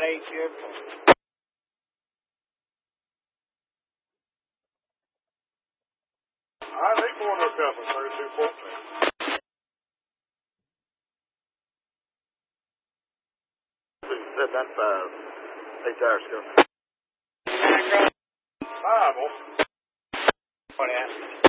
8 Airport. All right, they going to Pepper, 3214. That's 8 hours ago. 5, boy. What happened?